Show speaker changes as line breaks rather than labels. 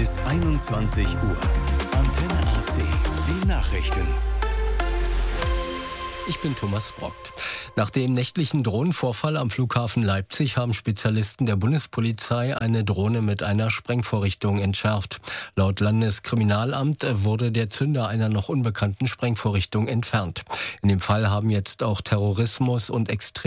ist 21 Uhr. Antenne AC, die Nachrichten.
Ich bin Thomas Brockt. Nach dem nächtlichen Drohnenvorfall am Flughafen Leipzig haben Spezialisten der Bundespolizei eine Drohne mit einer Sprengvorrichtung entschärft. Laut Landeskriminalamt wurde der Zünder einer noch unbekannten Sprengvorrichtung entfernt. In dem Fall haben jetzt auch Terrorismus und